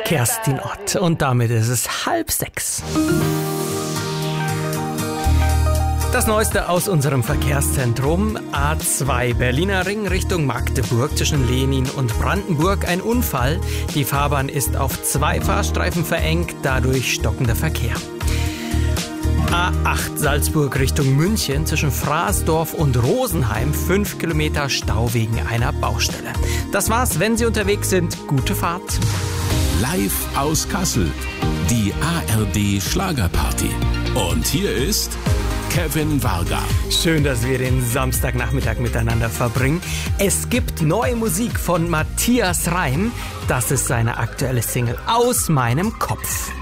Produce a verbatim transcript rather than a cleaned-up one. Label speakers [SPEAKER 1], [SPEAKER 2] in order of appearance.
[SPEAKER 1] Kerstin Ott. Und damit ist es halb sechs. Das Neueste aus unserem Verkehrszentrum. A zwei Berliner Ring Richtung Magdeburg zwischen Lenin und Brandenburg. Ein Unfall. Die Fahrbahn ist auf zwei Fahrstreifen verengt, dadurch stockender Verkehr. A acht Salzburg Richtung München zwischen Fraßdorf und Rosenheim. Fünf Kilometer Stau wegen einer Baustelle. Das war's, wenn Sie unterwegs sind. Gute Fahrt.
[SPEAKER 2] Live aus Kassel. Die A R D Schlagerparty. Und hier ist Kevin Varga.
[SPEAKER 1] Schön, dass wir den Samstagnachmittag miteinander verbringen. Es gibt neue Musik von Matthias Reim. Das ist seine aktuelle Single Aus meinem Kopf.